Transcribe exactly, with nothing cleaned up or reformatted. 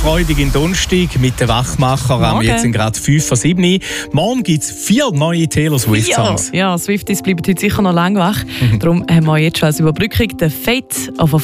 freudigen Donnerstag mit den Wachmachern. Jetzt sind gerade fünf vor sieben. Morgen gibt es vier neue Taylor Swift-Songs. Ja, ja, Swifties bleiben heute sicher noch lange wach. Darum haben wir jetzt schon als Überbrückung den Fate of a